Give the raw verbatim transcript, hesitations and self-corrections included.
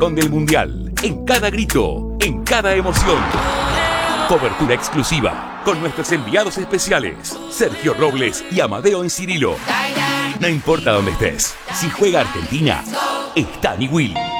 con Del Mundial. En cada grito, en cada emoción. Cobertura exclusiva con nuestros enviados especiales, Sergio Robles y Amadeo Encirilo. No importa dónde estés, si juega Argentina, está Niwil.